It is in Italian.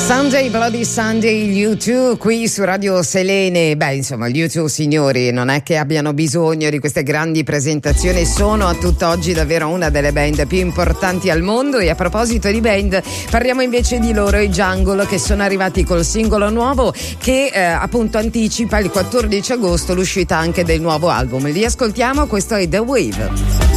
Sunday, Bloody Sunday, gli U2 qui su Radio Selene. Beh, insomma, gli U2, signori, non è che abbiano bisogno di queste grandi presentazioni, sono a tutt'oggi davvero una delle band più importanti al mondo. E a proposito di band, parliamo invece di loro, i Jungle, che sono arrivati col singolo nuovo che appunto anticipa il 14 agosto l'uscita anche del nuovo album. Li ascoltiamo, questo è The Wave.